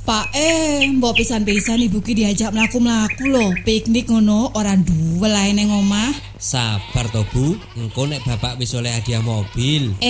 Pak mbok pisan-pisan ibu ki diajak mlaku-mlaku lho, piknik ngono ora duwe lae ning omah. Sabar to Bu, engko nek bapak wis oleh hadiah mobil.